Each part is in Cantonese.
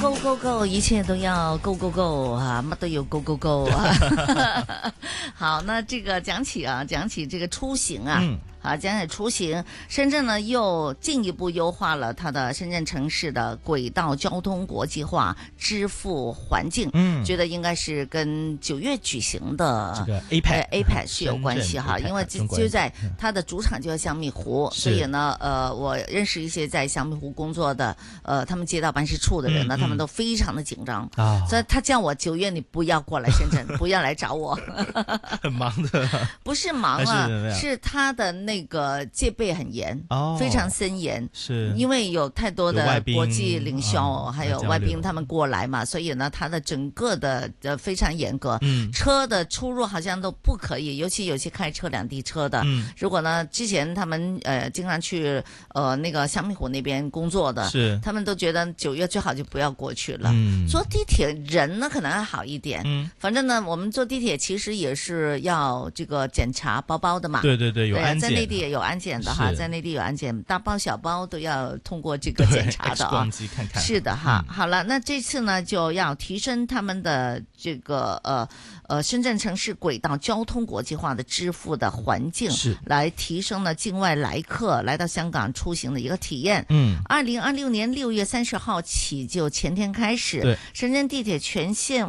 Go Go Go， 一切都要 Go Go Go 啊，乜都要 Go Go Go 啊。好，那这个讲起这个出行啊。好，讲起出行，深圳呢又进一步优化了它的深圳城市的轨道交通国际化支付环境。觉得应该是跟9月举行的这个 APEC 是有关系哈，因为就在它的主场就在香蜜湖，所以呢，我认识一些在香蜜湖工作的他们街道办事处的人呢，他们都非常的紧张啊，所以他叫我9月你不要过来深圳，不要来找我， 很忙的， 不是忙啊，是他的那个戒备很严，非常森严， 是因为有太多的国际领袖还有外宾他们过来嘛，所以呢，他的整个的非常严格，车的出入好像都不可以，尤其有些开车两地车的，如果呢之前他们经常去那个香蜜湖那边工作的，是他们都觉得9月最好就不要过去了。坐地铁人呢可能还好一点，反正呢我们坐地铁其实也是要这个检查包包的嘛， 对对对，有安检， 在内地也有安检的哈，在内地有安检，大包小包都要通过这个检查的啊。 看看是的哈，好了，那这次呢就要提升他们的这个深圳城市轨道交通国际化的支付的环境，是来提升了境外来客来到香港出行的一个体验。2026年6月30号起，就前天开始，深圳地铁全线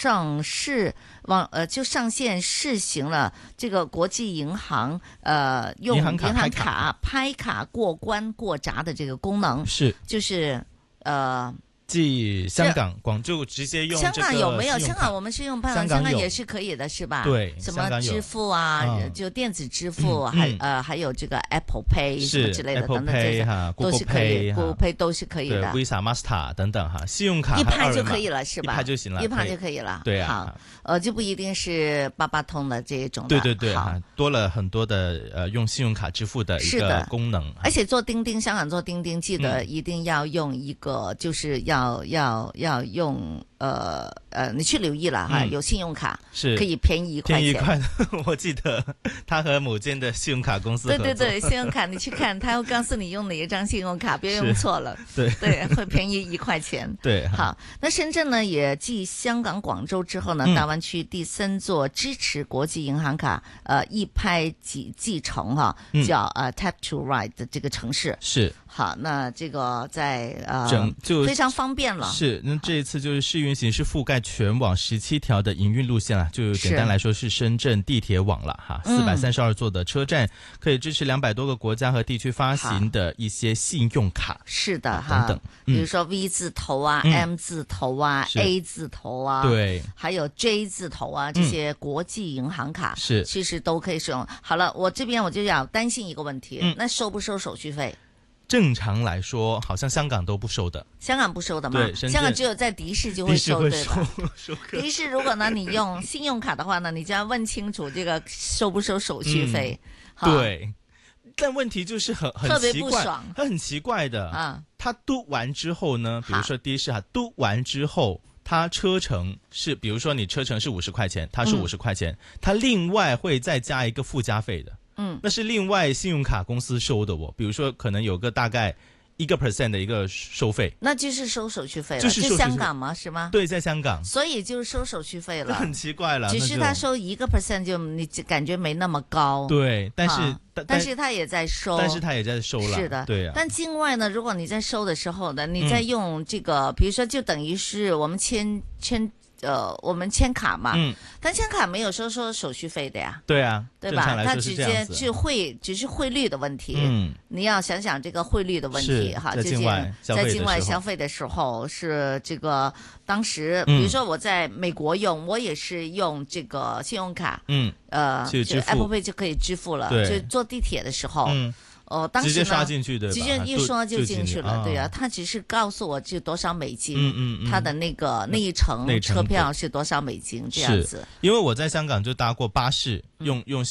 就上线试行了这个国际银行用银行卡拍卡过关过闸的这个功能，是就是即香港、广州直接用。 香港有没有？香港我们是用香港也是可以的，是吧？ 对， 什么支付啊，就电子支付，还有这个 Apple Pay 什么之类的等等，这都是可以 ，Google Pay 都是可以的 ，Visa、Master 等等哈，信用卡一拍就可以了，是吧？ 一拍就行了， 一拍就可以了。 对啊， 好，就不一定是88通的这一种的。 对对对，多了很多的用信用卡支付的一个功能。 而且做钉钉，香港做钉钉，记得一定要用一个，就是要用你去留意了哈，有信用卡是可以便宜1块钱。 便宜1块，我记得他和某间的信用卡公司合作。 对对对，信用卡你去看，他会告诉你用哪一张信用卡，别用错了。 对对，会便宜1块钱。 对， 好，那深圳呢也继香港、广州之后呢，大湾区第3座支持国际银行卡一拍即成哈，叫Tap to Ride 的这个城市是。 好，那这个在就非常方便了。 是，那这一次就是试运行是覆盖全网17条的营运路线了，就简单来说是深圳地铁网了哈。432座的车站可以支持200多个国家和地区发行的一些信用卡。 是的哈， 等等， 比如说 V 字头啊、M 字头啊、A 字头啊， 对， 还有 J 字头啊，这些国际银行卡是其实都可以使用。好了，我这边我就要担心一个问题，那收不收手续费？ 正常来说，好像香港都不收的。 香港不收的吗？ 对， 香港只有在的士就会收，对吧？ 收的士如果呢你用信用卡的话呢，你就要问清楚这个收不收手续费。 对，但问题就是特别不爽， 它很奇怪的啊。它嘟完之后呢，比如说的士嘟完之后，它车程是，比如说你车程是50块钱，它是50块钱，它另外会再加一个附加费的。那是另外信用卡公司收的比如说可能有个大概1% 的一个收费， 那就是收手续费了， 就是香港吗？是吗？ 对，在香港， 所以就是收手续费了， 很奇怪了。 只是他收1%，就你感觉没那么高。 对，但是他也在收， 但是他也在收了， 是的， 对啊。 但境外呢，如果你在收的时候呢，你在用这个，比如说就等于是我们我们签卡嘛，但签卡没有收手续费的呀， 对啊， 对吧？它直接只是汇率的问题，你要想想这个汇率的问题哈。 在境外消费的时候是这个，当时比如说我在美国用，我也是用这个信用卡，就 Apple Pay 就可以支付了，就坐地铁的时候。当时呢， 直接刷进去，对吧？ 直接一刷就进去了，对啊。他只是告诉我就多少美金，他的那一程车票是多少美金这样子。 因为我在香港就搭过巴士，用